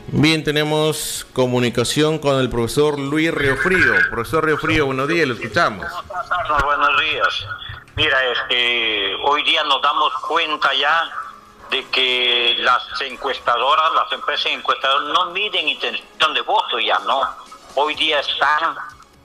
Bien, tenemos comunicación con el profesor Luis Riofrío. Profesor Riofrío, buenos días, lo escuchamos. Buenos días. Mira, hoy día nos damos cuenta ya de que las encuestadoras, las empresas encuestadoras no miden intención de voto ya, ¿no? Hoy día están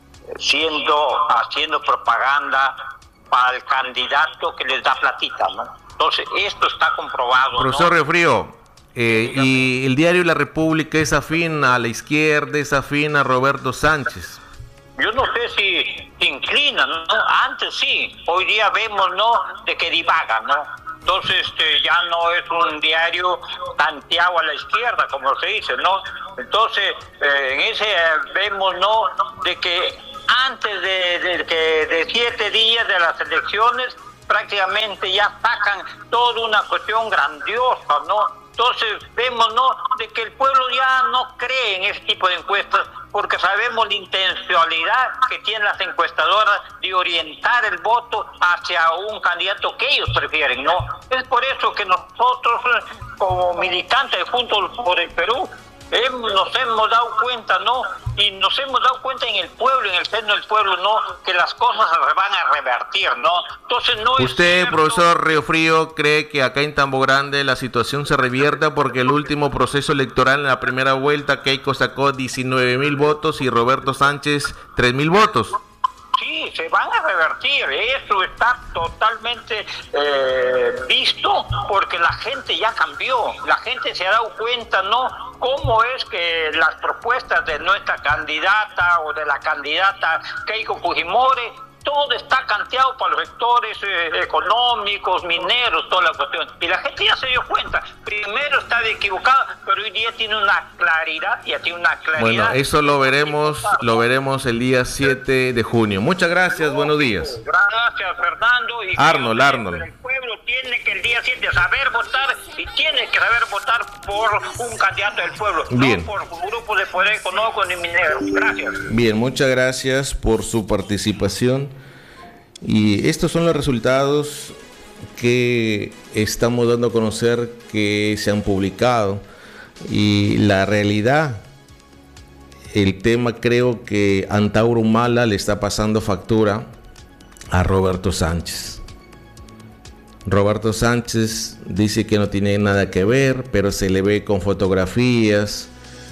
haciendo propaganda para el candidato que les da platita, ¿no? Entonces, esto está comprobado, profesor, ¿no? Riofrío, sí, y el diario La República es afín a la izquierda, es afín a Roberto Sánchez. Yo no sé si se inclina, ¿no? Antes sí, hoy día vemos, ¿no?, de que divaga, ¿no? Entonces ya no es un diario tanteado a la izquierda, como se dice, ¿no? Entonces, en ese vemos, ¿no?, de que antes de 7 días de las elecciones, prácticamente ya sacan toda una cuestión grandiosa, ¿no? Entonces vemos, ¿no?, de que el pueblo ya no cree en ese tipo de encuestas, porque sabemos la intencionalidad que tienen las encuestadoras de orientar el voto hacia un candidato que ellos prefieren, ¿no? Es por eso que nosotros, como militantes de Juntos por el Perú, nos hemos dado cuenta, ¿no? Y nos hemos dado cuenta en el pueblo, en el seno del pueblo, ¿no?, que las cosas se van a revertir, ¿no? Entonces no es ¿Usted, cierto, profesor Riofrío, cree que acá en Tambo Grande la situación se revierta porque el último proceso electoral en la primera vuelta, Keiko sacó 19,000 votos y Roberto Sánchez 3,000 votos? Sí, se van a revertir, eso está totalmente visto, porque la gente ya cambió, la gente se ha dado cuenta, ¿no?, cómo es que las propuestas de nuestra candidata o de la candidata Keiko Fujimori, todo está canteado para los sectores económicos, mineros, toda la cuestión. Y la gente ya se dio cuenta. Primero estaba equivocada, pero hoy día tiene una claridad, ya tiene una claridad. Bueno, eso lo veremos el día 7 de junio. Muchas gracias, buenos días. Gracias, Fernando. Y Arnold. El pueblo tiene que el día 7 saber votar y tiene que saber votar por un candidato del pueblo, bien, no por grupos de poder económico ni mineros. Gracias. Bien, muchas gracias por su participación. Y estos son los resultados que estamos dando a conocer, que se han publicado. Y la realidad, el tema, creo que Antauro Humala le está pasando factura a Roberto Sánchez. Roberto Sánchez dice que no tiene nada que ver, pero se le ve con fotografías,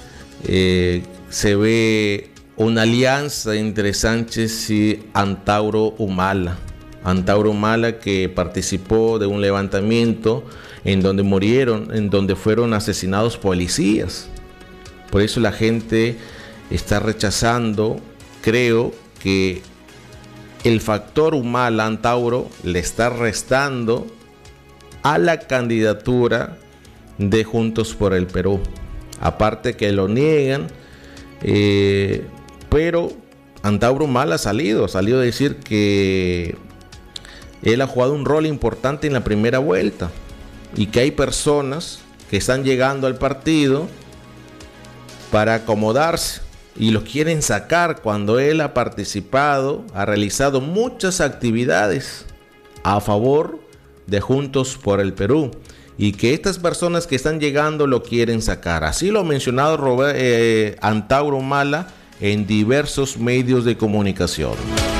se ve una alianza entre Sánchez y Antauro Humala. Antauro Humala, que participó de un levantamiento en donde fueron asesinados policías. Por eso la gente está rechazando. Creo que el factor Humala, Antauro, le está restando a la candidatura de Juntos por el Perú. Aparte que lo niegan, pero Antauro Humala ha salido a decir que él ha jugado un rol importante en la primera vuelta y que hay personas que están llegando al partido para acomodarse y los quieren sacar cuando él ha participado, ha realizado muchas actividades a favor de Juntos por el Perú, y que estas personas que están llegando lo quieren sacar. Así lo ha mencionado Antauro Humala en diversos medios de comunicación.